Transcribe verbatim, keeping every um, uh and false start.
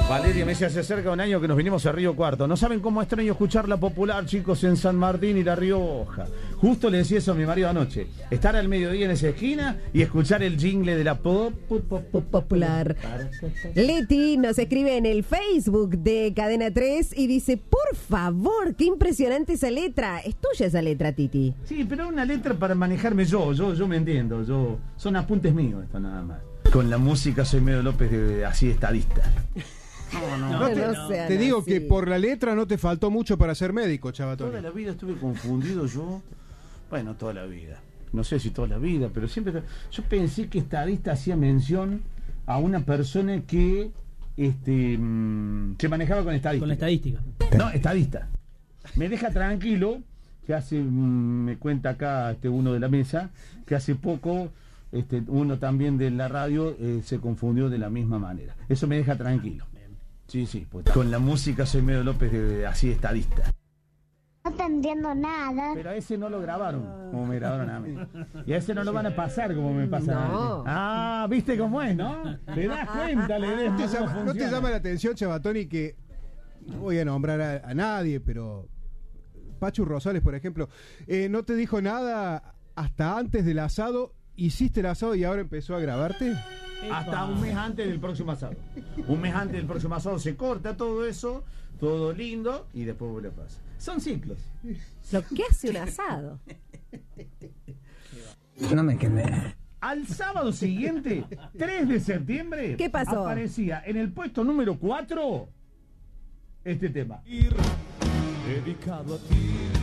Valeria me dice, hace cerca de un año que nos vinimos a Río Cuarto. No saben cómo extraño escuchar la popular, chicos, en San Martín y La Rioja. Justo le decía eso a mi marido anoche. Estar al mediodía en esa esquina y escuchar el jingle de la pop, pop, pop, pop popular. Leti nos escribe en el Facebook de Cadena tres y dice, por favor, qué impresionante esa letra. Es tuya esa letra, Titi. Sí, pero una letra para manejarme yo, yo, yo me entiendo. Yo, son apuntes míos esto nada más. Con la música soy medio López de así estadista. No, no, no, te, no sean te digo así. que por la letra no te faltó mucho para ser médico, Chavatoni. Toda la vida estuve confundido yo. Bueno, toda la vida. No sé si toda la vida, pero siempre... Yo pensé que estadista hacía mención a una persona que este, mmm, se manejaba con estadística. Con la estadística. No, estadista. Me deja tranquilo, que hace... Mmm, me cuenta acá este uno de la mesa, que hace poco... Este, uno también de la radio eh, se confundió de la misma manera. Eso me deja tranquilo. Sí, sí, pues, con la música soy medio López de así estadista. No te entiendo nada. Pero a ese no lo grabaron como me grabaron a mí. Y a ese no lo van a pasar como me pasa no. a mí. Ah, ¿viste cómo es, no? ¿Te das cuenta, le ¿No te, llama, ¿No te llama la atención, Chavatoni, que no voy a nombrar a, a nadie, pero Pachu Rosales, por ejemplo, eh, no te dijo nada hasta antes del asado? ¿Hiciste el asado y ahora empezó a grabarte? Hasta un mes antes del próximo asado. Un mes antes del próximo asado se corta todo eso, todo lindo, y después vuelve a pasar. Son ciclos. Lo que hace un asado. No me quemé. Al sábado siguiente, tres de septiembre, ¿qué pasó? Aparecía en el puesto número cuatro este tema. Dedicado a ti.